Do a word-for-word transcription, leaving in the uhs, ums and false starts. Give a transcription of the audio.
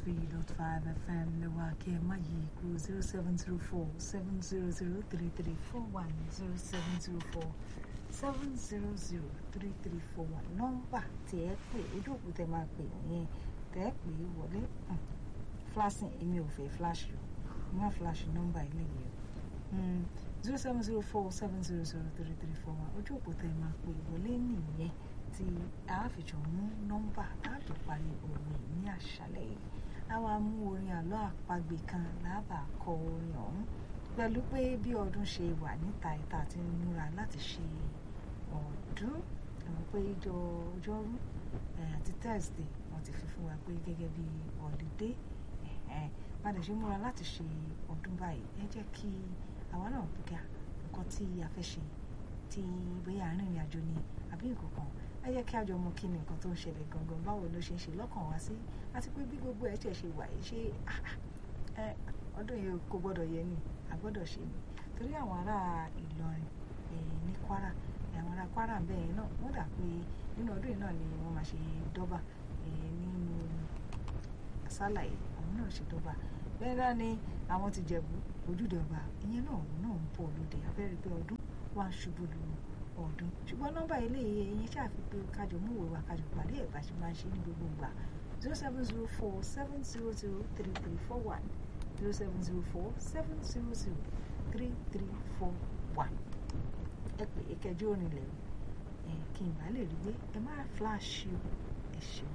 three dot five F M lẹ́wà kí ẹ má yí ikú zero seven zero four seven zero zero three three four one zero seven zero four seven zero zero three three four one nọ́mbà tí ẹ pè ojú òkú tẹ máa pè yẹn tẹ ẹ pè wọlé flashing èmi ò fẹ́ flash o má flash nọ́mbà ilé yìí o zero seven zero four seven zero zero three three four one ojú òpó tẹ máa pè wọlé nìyẹn tí a fi jọ mú nọ́mbà a jọ parí orin ní àṣálẹ́ yìí a wá mú orin àlọ́ àpagbè kan lábà kọ orin ọ̀hún pẹ̀lú pé bí ọdún ṣe wà níta ìta ti ń múra láti ṣe ọdún ẹ̀wọ̀n pé ìjọ ọjọ́rú àti Thursday wọ́n ti fi fún wa pé gẹ́gẹ́ bí ọ̀lídé padà ṣe múra láti ṣe ọdún báyìí ẹ jẹ́ kí àwa náà gbígbà nǹkan tí a fẹ́ ṣe tí bóyá arìnrìn àjò ni àbí nǹkan kan ẹ jẹ́ kí a jọ mọ kí ni nǹkan tó ń ṣẹlẹ̀ gangan báwo ló ṣe ń ṣe lọ́kàn wá sí àti pé bí gbogbo ẹ̀ ṣe wà yìí ṣe ọdún yìí kò gbọ́dọ̀ yẹ ni a gbọ́dọ̀ ṣe ni torí àwọn ará Ìlọrin ní Kwara àwọn ará Kwara bẹ́ẹ̀ náà wọ́n dà pé nínú ọdún yìí náà ni wọ́n máa ṣe dọ́bà nínú sálàyé àwọn náà ṣe dọ́bà bẹ́ẹ̀ náà ni àwọn ti Jẹ̀bú ojúde ọba ìyẹn náà náà ń bọ̀ lóde abẹ́rẹ́ pé ọdún wá ṣubú lu ọdún ṣùgbọ́n nọ́mbà eléyìí ẹ̀yin ṣàfihàn kájọ mú òwe wa kájọ pàdé ẹ̀ bá ṣe máa ń ṣe ní gbogbo ìgbà zero seven zero four seven zero zero three three four one zero seven zero four seven zero zero three three four one ẹ pè é kẹjọ orin lẹ́yìn ẹ kí n bá lè rí gbé ẹ má flash o ẹ ṣeun.